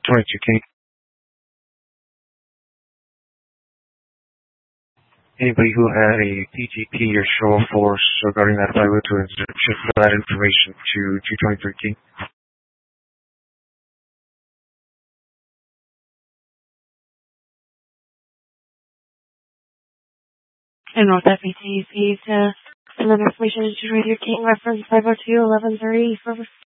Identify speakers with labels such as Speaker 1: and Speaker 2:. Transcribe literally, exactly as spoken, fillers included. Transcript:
Speaker 1: twenty-two King. Anybody who had a P T P or show of force regarding that five oh two incident should provide information to two twenty-three King.
Speaker 2: And North F B T, please uh, send that information to two twenty-three King, reference five oh two eleven thirty for